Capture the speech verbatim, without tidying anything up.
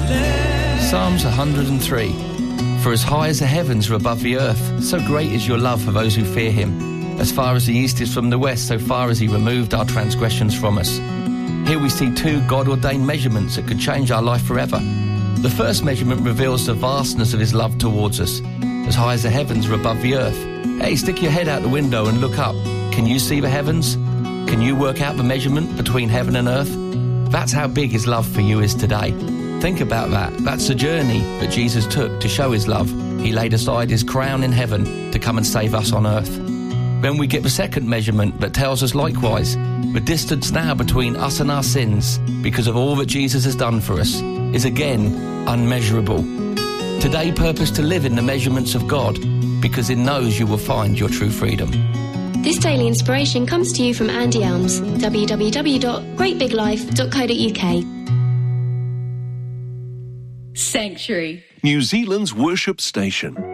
Psalms one hundred and three. For as high as the heavens are above the earth, so great is your love for those who fear him. As far as the east is from the west, so far as he removed our transgressions from us. Here we see two God-ordained measurements that could change our life forever. The first measurement reveals the vastness of his love towards us. As high as the heavens are above the earth. Hey, stick your head out the window and look up. Can you see the heavens? Can you work out the measurement between heaven and earth? That's how big his love for you is today. Think about that. That's the journey that Jesus took to show his love. He laid aside his crown in heaven to come and save us on earth. Then we get the second measurement that tells us likewise. The distance now between us and our sins, because of all that Jesus has done for us, is again unmeasurable. Today, purpose to live in the measurements of God, because in those you will find your true freedom. This daily inspiration comes to you from Andy Elms, w w w dot great big life dot co dot u k. Sanctuary, New Zealand's worship station.